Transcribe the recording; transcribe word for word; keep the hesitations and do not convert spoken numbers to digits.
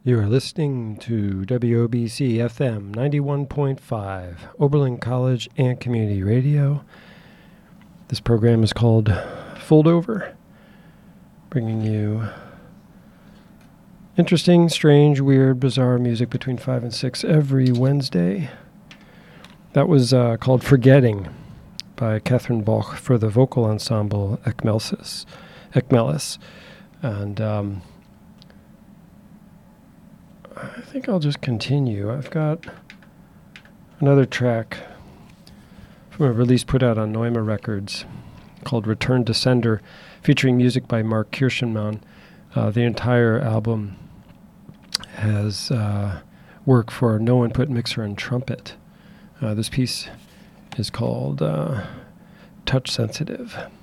You are listening to W O B C F M ninety-one point five, Oberlin College and Community Radio. This program is called Fold Over, bringing you interesting, strange, weird, bizarre music between five and six every Wednesday. That was uh, called Forgetting by Catherine Bach for the vocal ensemble Ekmelis. Ekmelis. And um, I think I'll just continue. I've got another track from a release put out on Neuma Records called Return to Sender, featuring music by Mark Kirschenmann. Uh, the entire album has uh, work for no input mixer and trumpet. Uh, this piece is called uh, Touch Sensitive.